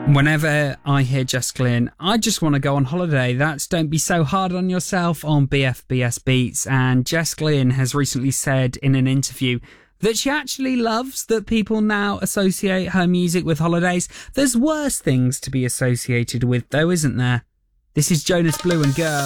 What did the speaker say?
Whenever I hear Jess Glynne, I just want to go on holiday. That's Don't Be So Hard on Yourself on BFBS Beats. And Jess Glynne has recently said in an interview that she actually loves that people now associate her music with holidays. There's worse things to be associated with, though, isn't there? This is Jonas Blue and Girl.